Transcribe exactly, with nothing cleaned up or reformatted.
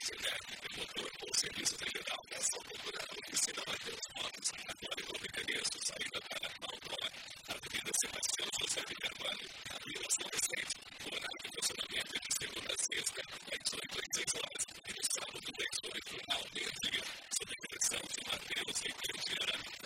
O Serviço Federal de Ação Cultural ensina Mateus Motos, agora em Nova Endereço, saída para Maldoa, Avenida Sebastião José de Carvalho, Avenida São Vicente, horário de funcionamento de segunda a sexta, das oito às seis horas.